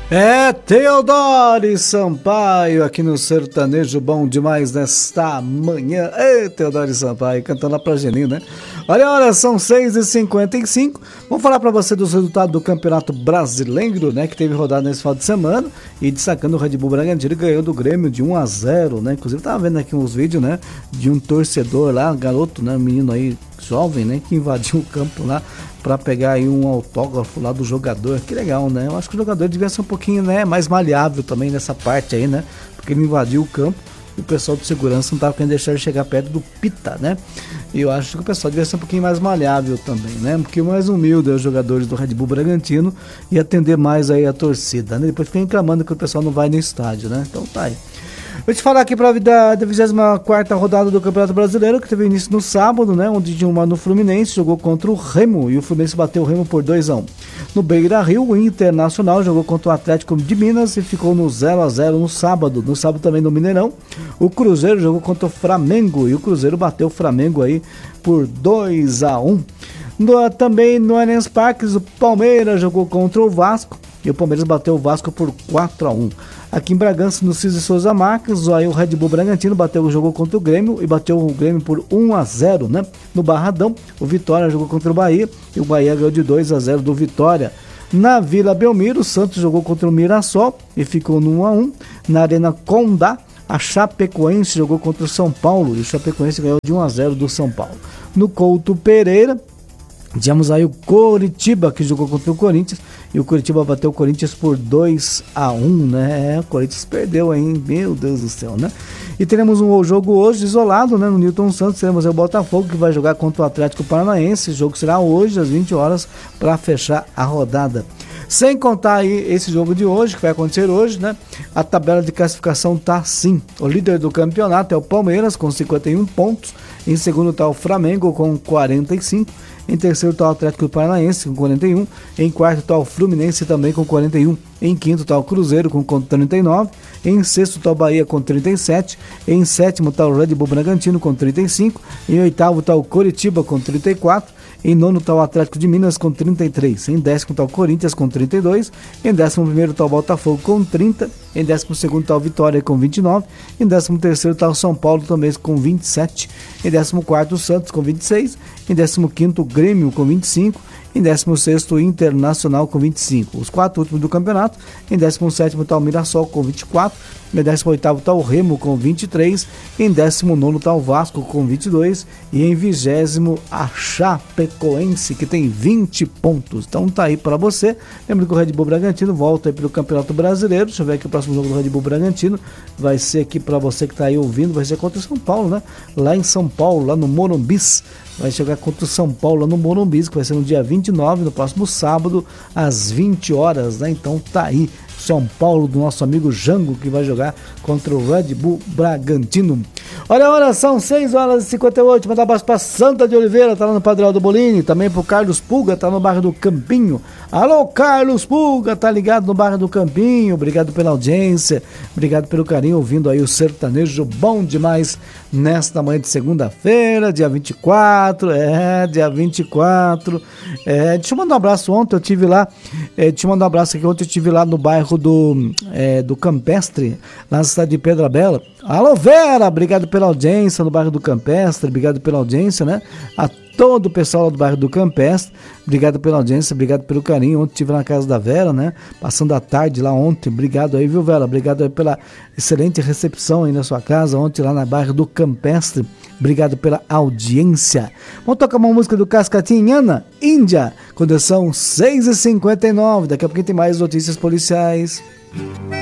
É Teodoro Sampaio aqui no Sertanejo Bom Demais nesta manhã. Ei, Teodoro Sampaio cantando lá pra Geninho, né? Olha, são 6h55. Vamos falar pra você dos resultados do Campeonato Brasileiro, né? Que teve rodada nesse final de semana. E destacando o Red Bull Bragantino, ganhou do Grêmio de 1-0, né? Inclusive tava vendo aqui uns vídeos, né? De um torcedor lá, garoto, né? Um menino aí jovem, né? Que invadiu o campo lá para pegar aí um autógrafo lá do jogador. Que legal, né? Eu acho que o jogador devia ser um pouquinho, né, mais maleável também nessa parte aí, né? Porque ele invadiu o campo e o pessoal de segurança não tava querendo deixar ele chegar perto do Pita, né? E eu acho que o pessoal devia ser um pouquinho mais maleável também, né? Porque mais humilde os jogadores do Red Bull Bragantino e atender mais aí a torcida, né? Depois fica reclamando que o pessoal não vai no estádio, né? Então tá aí. Vou te falar aqui da 24ª rodada do Campeonato Brasileiro, que teve início no sábado, né? Onde Dilma no Fluminense jogou contra o Remo e o Fluminense bateu o Remo por 2-1. No Beira-Rio, o Internacional jogou contra o Atlético de Minas e ficou no 0-0 no sábado. No sábado também no Mineirão, o Cruzeiro jogou contra o Flamengo e o Cruzeiro bateu o Flamengo aí por 2-1. Também no Allianz Parque, o Palmeiras jogou contra o Vasco e o Palmeiras bateu o Vasco por 4-1. Aqui em Bragança, no Cícero Souza Marques, aí o Red Bull Bragantino jogou contra o Grêmio e bateu o Grêmio por 1-0, né? No Barradão, o Vitória jogou contra o Bahia e o Bahia ganhou de 2-0 do Vitória. Na Vila Belmiro, o Santos jogou contra o Mirassol e ficou no 1-1. Na Arena Condá, a Chapecoense jogou contra o São Paulo e o Chapecoense ganhou de 1-0 do São Paulo. No Couto Pereira, tivemos aí o Coritiba, que jogou contra o Corinthians, e o Coritiba bateu o Corinthians por 2-1, né? O Corinthians perdeu aí, meu Deus do céu, né? E teremos um jogo hoje isolado, né? No Newton Santos, teremos o Botafogo, que vai jogar contra o Atlético Paranaense. O jogo será hoje, às 20 horas, para fechar a rodada. Sem contar aí esse jogo de hoje, que vai acontecer hoje, né? A tabela de classificação tá assim. O líder do campeonato é o Palmeiras, com 51 pontos. Em segundo está o Flamengo, com 45. Em terceiro está o Atlético Paranaense, com 41. Em quarto está o Fluminense, também com 41. Em quinto está o Cruzeiro, com 39. Em sexto está o Bahia, com 37. Em sétimo está o Red Bull Bragantino, com 35. Em oitavo está o Coritiba, com 34. Em nono está o Atlético de Minas, com 33. Em décimo está o Corinthians, com 32. Em 11º está o Botafogo, com 30. Em 12º está o Vitória, com 29. Em 13º está o São Paulo, também com 27. Em 14º o Santos, com 26. Em 15º o Grêmio, com 25. Em 16º o Internacional, com 25. Os 4 últimos do campeonato. Em 17º está o Mirassol, com 24. Em 18º está o Remo, com 23. Em 19º está o Vasco, com 22. E em 20º a Chapecoense, que tem 20 pontos. Então tá aí para você. Lembra que o Red Bull Bragantino volta aí pelo Campeonato Brasileiro. Deixa eu ver aqui o próximo jogo do Red Bull Bragantino. Vai ser aqui para você que tá aí ouvindo. Vai ser contra o São Paulo, né? Lá em São Paulo, lá no Morumbis. Vai chegar contra o São Paulo lá no Morumbis, que vai ser no dia 29, no próximo sábado, às 20 horas, né? Então tá aí, São Paulo, do nosso amigo Jango, que vai jogar contra o Red Bull Bragantino. Olha, são 6h58, manda um abraço pra Santa de Oliveira, tá lá no Padre Aldo Bolini, também pro Carlos Pulga, tá no bairro do Campinho. Alô, Carlos Pulga, tá ligado no bairro do Campinho, obrigado pela audiência, obrigado pelo carinho, ouvindo aí o Sertanejo Bom Demais nesta manhã de segunda-feira, dia 24, dia 24, deixa eu mandar um abraço, ontem eu tive lá, ontem eu tive lá no bairro do Campestre, lá na cidade de Pedra Bela. Alô, Vera, obrigado pela audiência no bairro do Campestre, obrigado pela audiência, né? A todo o pessoal lá do bairro do Campestre, obrigado pela audiência, obrigado pelo carinho. Ontem estive na casa da Vera, né? Passando a tarde lá ontem, obrigado aí, viu, Vera? Obrigado aí pela excelente recepção aí na sua casa, ontem lá no bairro do Campestre, obrigado pela audiência. Vamos tocar uma música do Cascatinhana, Índia, quando são 6h59, daqui a pouquinho tem mais notícias policiais.